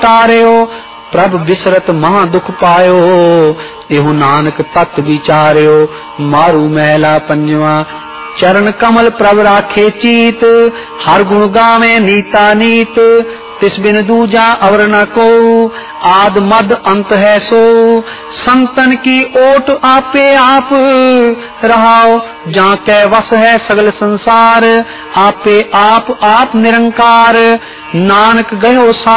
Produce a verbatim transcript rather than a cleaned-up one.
तारियो, प्रभ बिसरत महा दुख पायो। एहु नानक तत् विचारियो, मारू महला पंजवा। चरण कमल प्रभ राखे चीत, हर गुण गावे नीता नीत। तिस बिन दूजा अवर न को, आद मद अंत है सो। संतन की ओट आपे आप, रहाओ जाके वस है सगल संसार। आपे आप आप निरंकार, नानक गयो सा